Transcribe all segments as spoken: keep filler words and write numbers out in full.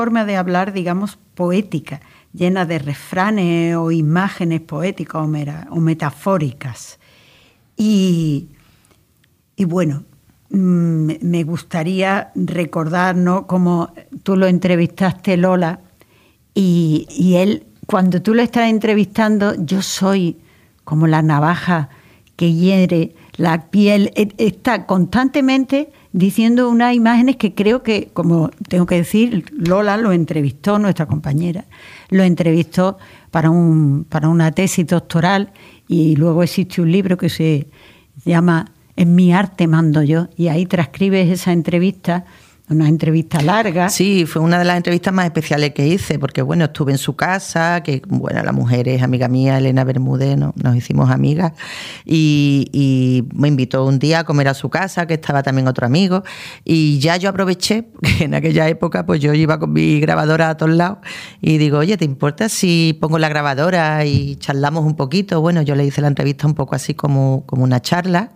forma de hablar, digamos, poética, llena de refranes o imágenes poéticas o, mera, o metafóricas. Y, y bueno, mmm, me gustaría recordar, ¿no?, como tú lo entrevistaste, Lola, y, y él, cuando tú lo estás entrevistando, yo soy como la navaja que hiere la piel, está constantemente diciendo unas imágenes que creo que, como tengo que decir, Lola lo entrevistó, nuestra compañera, lo entrevistó para, un, para una tesis doctoral, y luego existe un libro que se llama En mi arte mando yo, y ahí transcribes esa entrevista, una entrevista larga. Sí, fue una de las entrevistas más especiales que hice, porque bueno, estuve en su casa, que bueno, la mujer es amiga mía, Elena Bermúdez, ¿no? Nos hicimos amigas, y, y me invitó un día a comer a su casa, que estaba también otro amigo, y ya yo aproveché, porque en aquella época pues yo iba con mi grabadora a todos lados, y digo, oye, ¿te importa si pongo la grabadora y charlamos un poquito? Bueno, yo le hice la entrevista un poco así como, como una charla.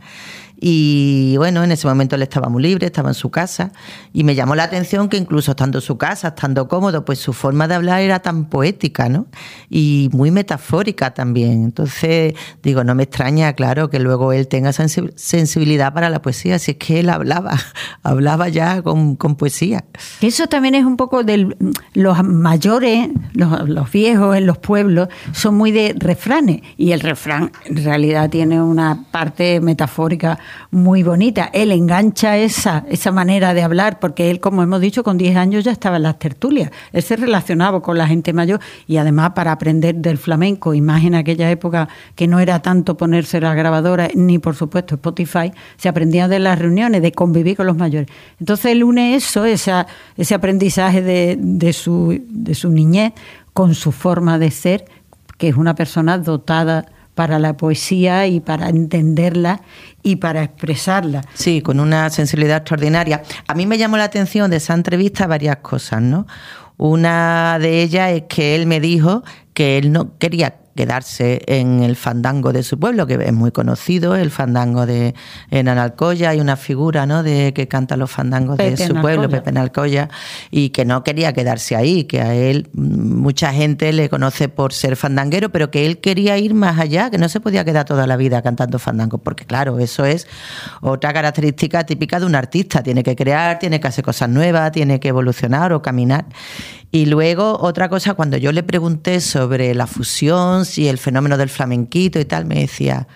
Y bueno, en ese momento él estaba muy libre, estaba en su casa, y me llamó la atención que incluso estando en su casa, estando cómodo, pues su forma de hablar era tan poética, ¿no? Y muy metafórica también. Entonces, digo, no me extraña, claro, que luego él tenga sensibilidad para la poesía, si es que él hablaba, hablaba ya con, con poesía. Eso también es un poco de los mayores, los, los viejos en los pueblos, son muy de refranes, y el refrán en realidad tiene una parte metafórica muy bonita. Él engancha esa, esa manera de hablar, porque él, como hemos dicho, con diez años ya estaba en las tertulias. Él se relacionaba con la gente mayor, y además para aprender del flamenco, imagina aquella época que no era tanto ponerse la grabadora, ni por supuesto Spotify, se aprendía de las reuniones, de convivir con los mayores. Entonces él une eso, esa, ese aprendizaje de, de, su, de su niñez con su forma de ser, que es una persona dotada para la poesía y para entenderla y para expresarla. Sí, con una sensibilidad extraordinaria. A mí me llamó la atención de esa entrevista varias cosas, ¿no? Una de ellas es que él me dijo que él no quería quedarse en el fandango de su pueblo, que es muy conocido, el fandango de en Analcoya. Hay una figura, ¿no?, de que canta los fandangos Pepe de su Analcoya. pueblo, Pepe Analcoya, y que no quería quedarse ahí, que a él mucha gente le conoce por ser fandanguero, pero que él quería ir más allá, que no se podía quedar toda la vida cantando fandangos, porque claro, eso es otra característica típica de un artista, tiene que crear, tiene que hacer cosas nuevas, tiene que evolucionar o caminar. Y luego, otra cosa, cuando yo le pregunté sobre la fusión, si el fenómeno del flamenquito y tal, me decía,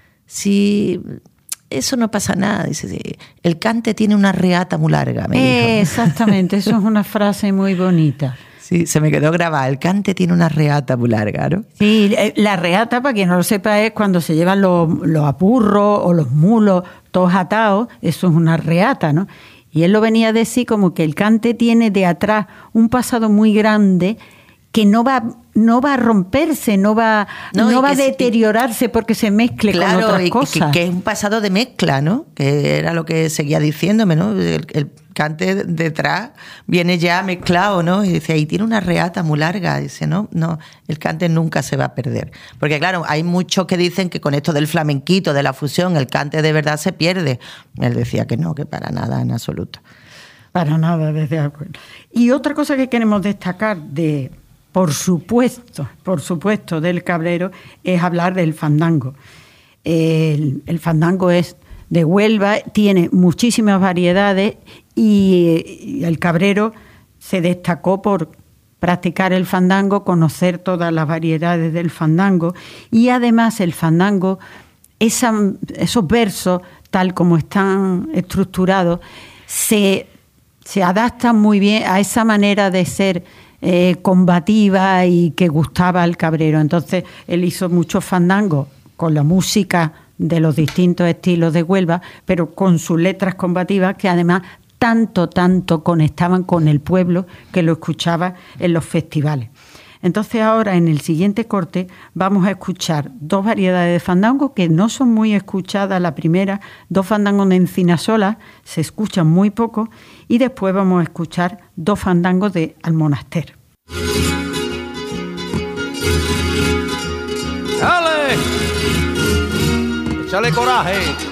sí, eso no pasa nada. Dice, el cante tiene una reata muy larga, me dijo. Exactamente, eso es una frase muy bonita. Sí, se me quedó grabada. El cante tiene una reata muy larga, ¿no? Sí, la reata, para quien no lo sepa, es cuando se llevan los, los apurros o los mulos todos atados, eso es una reata, ¿no? Y él lo venía a decir como que el cante tiene de atrás un pasado muy grande que no va, no va a romperse, no va, no, no va a deteriorarse porque se mezcle claro, con otras y, cosas. Que, que es un pasado de mezcla, ¿no? Que era lo que seguía diciéndome, ¿no? El, el cante detrás viene ya mezclado, ¿no? Y dice, ahí tiene una reata muy larga. Dice, no, no, el cante nunca se va a perder. Porque claro, hay muchos que dicen que con esto del flamenquito, de la fusión, el cante de verdad se pierde. Él decía que no, que para nada, en absoluto. Para nada, desde acuerdo. Y otra cosa que queremos destacar de... Por supuesto, por supuesto, del Cabrero, es hablar del fandango. El, el fandango es de Huelva, tiene muchísimas variedades, y, y el Cabrero se destacó por practicar el fandango, conocer todas las variedades del fandango, y además el fandango, esa, esos versos, tal como están estructurados, se, se adaptan muy bien a esa manera de ser Eh, combativa y que gustaba al Cabrero. Entonces él hizo muchos fandangos con la música de los distintos estilos de Huelva, pero con sus letras combativas que además tanto, tanto conectaban con el pueblo que lo escuchaba en los festivales. Entonces ahora en el siguiente corte vamos a escuchar dos variedades de fandango que no son muy escuchadas. La primera, dos fandangos de Encinasola, se escuchan muy poco, y después vamos a escuchar dos fandangos de Almonaster. ¡Dale! ¡Échale coraje!